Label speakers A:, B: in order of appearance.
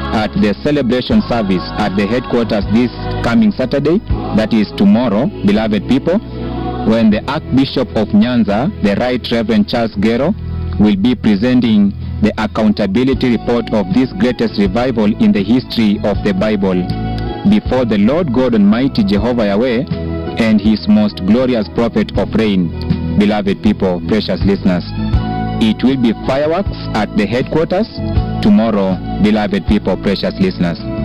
A: at the celebration service at the headquarters this coming Saturday, that is tomorrow, beloved people, when the Archbishop of Nyanza, the Right Reverend Charles Gero, will be presenting the accountability report of this greatest revival in the history of the Bible before the Lord God Almighty Jehovah Yahweh and his most glorious prophet of rain. Beloved people, precious listeners, it will be fireworks at the headquarters tomorrow, beloved people, precious listeners.